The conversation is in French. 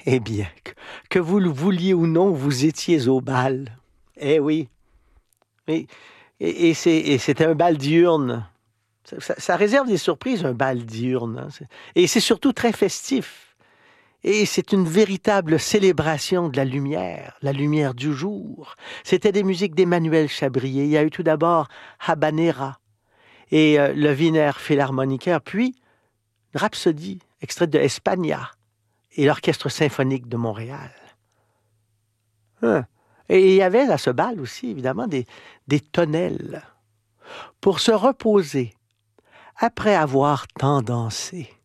Eh bien, que vous le vouliez ou non, vous étiez au bal. Eh oui. Et, et c'était un bal diurne. Ça réserve des surprises, un bal diurne, hein. Et c'est surtout très festif. Et c'est une véritable célébration de la lumière du jour. C'était des musiques d'Emmanuel Chabrier. Il y a eu tout d'abord Habanera et le Wiener Philharmoniker, puis Rhapsodie, extraite de España et l'Orchestre symphonique de Montréal. Hein. Et il y avait à ce bal aussi, évidemment, des tonnelles pour se reposer après avoir tant dansé.